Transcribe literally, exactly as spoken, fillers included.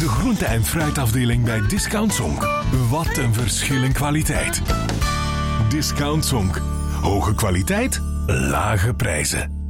De groente- en fruitafdeling bij Discount Zonk. Wat een verschil in kwaliteit. Discount Zonk. Hoge kwaliteit, lage prijzen.